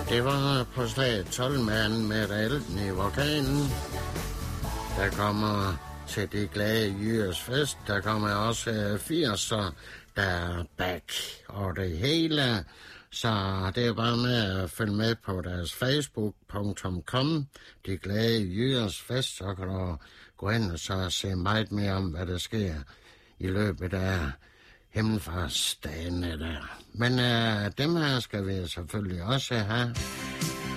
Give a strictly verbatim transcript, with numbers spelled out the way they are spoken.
Det var på slag tolv-manden med elden i vulkanen. Der kommer til de glade jyres fest. Der kommer også firser, der er back og det hele. Så det er bare med at følge med på deres facebook punktum com. De glade jyres fest, så kan du gå ind og så se meget mere om, hvad der sker i løbet af himmelfartsdagene der. Men øh, dem her skal vi selvfølgelig også have.